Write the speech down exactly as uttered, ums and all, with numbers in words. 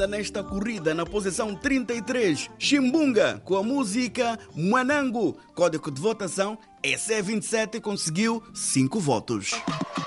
anda nesta corrida na posição trinta e três. Chimbunga, com a música Mwanangu. Código de votação é C vinte e sete, conseguiu cinco votos.